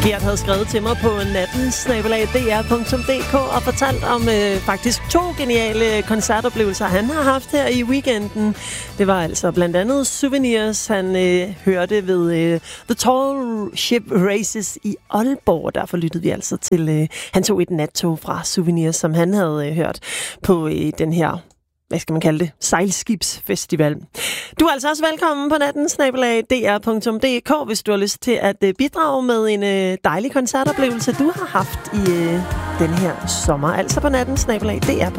Gert havde skrevet til mig på natten@dr.dk og fortalt om faktisk 2 geniale koncertoplevelser, han har haft her i weekenden. Det var altså blandt andet Souvenirs, han hørte ved The Tall Ship Races i Aalborg. Derfor lyttede vi altså til, han tog et nattog fra Souvenirs, som han havde hørt på den her, hvad skal man kalde det, sejlskibsfestival. Du er altså også velkommen på natten@dr.dk, hvis du har lyst til at bidrage med en dejlig koncertoplevelse, du har haft i den her sommer. Altså på natten@dr.dk.